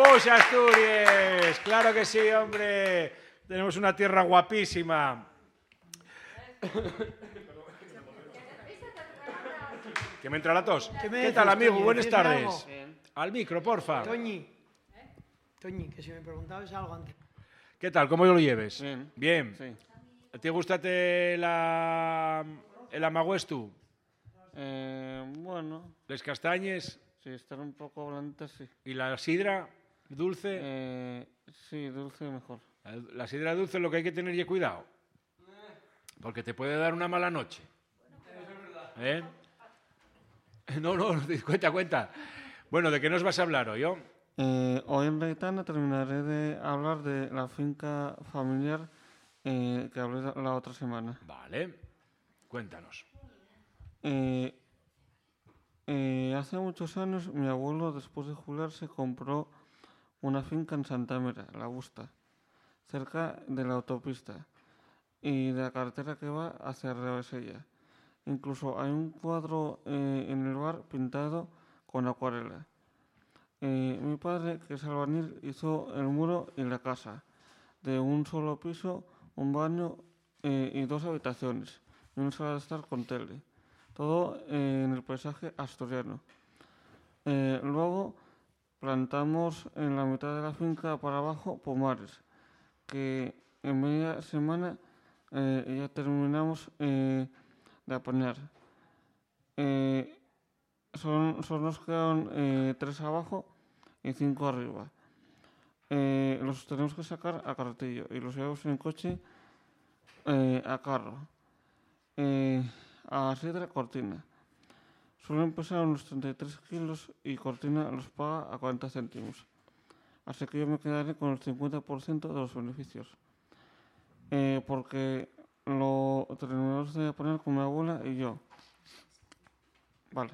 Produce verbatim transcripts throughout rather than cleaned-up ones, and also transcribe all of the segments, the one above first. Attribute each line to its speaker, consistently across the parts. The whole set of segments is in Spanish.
Speaker 1: ¡Vamos, Asturias! ¡Claro que sí, hombre! Tenemos una tierra guapísima. ¿Que me entra la tos?
Speaker 2: ¿Qué,
Speaker 1: ¿Qué tal, amigo?
Speaker 2: Toñi?
Speaker 1: Buenas
Speaker 2: ¿Decísme
Speaker 1: tardes.
Speaker 2: algo?
Speaker 1: Al micro, porfa.
Speaker 2: Toñi, Toñi, que si me preguntabas algo antes.
Speaker 1: ¿Qué tal? ¿Cómo lo lleves?
Speaker 3: Bien.
Speaker 1: Bien.
Speaker 3: Sí.
Speaker 1: ¿Te gusta la... el amaguestu?
Speaker 3: Eh, bueno,
Speaker 1: ¿Les castañes?
Speaker 3: sí, estar un poco blanditas, sí.
Speaker 1: ¿Y la sidra dulce?
Speaker 3: Eh, sí, dulce mejor.
Speaker 1: La, la sidra dulce lo que hay que tener y cuidado. Porque te puede dar una mala noche. ¿Eh? No, no, cuenta, cuenta. Bueno, ¿de qué nos vas a hablar hoy? ¿Oh?
Speaker 3: Eh, hoy en Reitana terminaré de hablar de la finca familiar eh, que hablé la otra semana.
Speaker 1: Vale, cuéntanos.
Speaker 3: Eh, eh, hace muchos años mi abuelo, después de jubilarse, compró una finca en Santa Mera, La Busta, cerca de la autopista y de la carretera que va hacia Rebesella. Incluso hay un cuadro eh, en el bar pintado con acuarela. Eh, mi padre, que es albañil, hizo el muro y la casa, de un solo piso, un baño eh, y dos habitaciones, y una sala de estar con tele. Todo eh, en el paisaje asturiano. Eh, luego plantamos en la mitad de la finca para abajo pomares, que en media semana eh, ya terminamos eh, de apañar. Eh, son, solo nos quedan eh, tres abajo y cinco arriba. Eh, los tenemos que sacar a carretillo y los llevamos en coche eh, a carro. Eh, a sidra Cortina. Suelen pesar unos treinta y tres kilos y Cortina los paga a cuarenta céntimos. Así que yo me quedaré con el cincuenta por ciento de los beneficios. Eh, porque lo terminamos de poner con mi abuela y yo. Vale.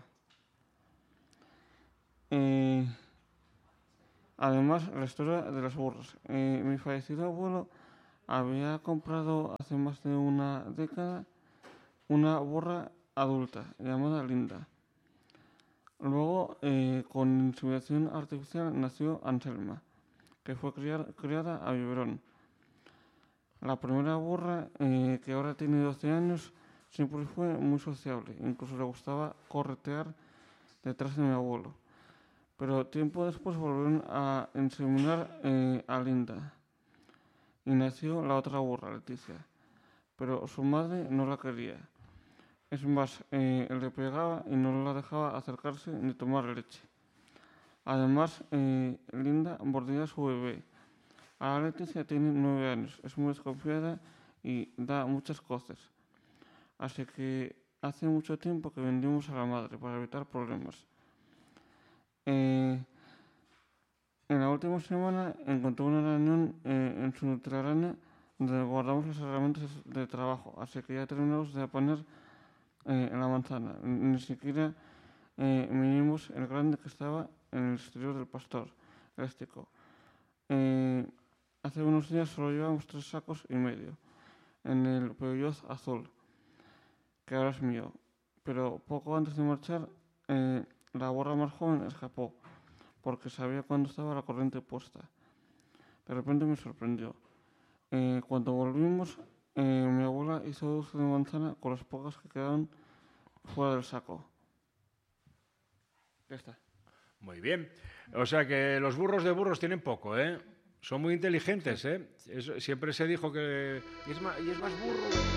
Speaker 3: Eh, además, la historia de las burras. Eh, mi fallecido abuelo había comprado hace más de una década una burra adulta llamada Linda. Luego, eh, con inseminación artificial, nació Anselma, que fue criar, criada a biberón. La primera burra, eh, que ahora tiene doce años, siempre fue muy sociable. Incluso le gustaba corretear detrás de mi abuelo. Pero tiempo después volvieron a inseminar eh, a Linda. Y nació la otra burra, Leticia. Pero su madre no la quería. Es más, eh, le pegaba y no la dejaba acercarse ni tomar leche. Además, eh, Linda mordía a su bebé. Ahora Leticia tiene nueve años, es muy desconfiada y da muchas coces. Así que hace mucho tiempo que vendimos a la madre para evitar problemas. Eh, en la última semana encontré una reunión eh, en su nutriaraña donde guardamos las herramientas de trabajo, así que ya terminamos de poner eh, en la manzana. Ni siquiera eh, medimos el grande que estaba en el exterior del pastor elástico. Eh, hace unos días solo llevamos tres sacos y medio en el Peugeot azul, que ahora es mío. Pero poco antes de marchar, eh, la burra más joven escapó, porque sabía cuándo estaba la corriente puesta. De repente me sorprendió. Eh, cuando volvimos, eh, mi abuela hizo dulce de manzana con las pocas que quedaban fuera del saco. Ya está.
Speaker 1: Muy bien. O sea que los burros de burros tienen poco, ¿eh? Son muy inteligentes, ¿eh? Eso, siempre se dijo que... Y es más, y es más burro...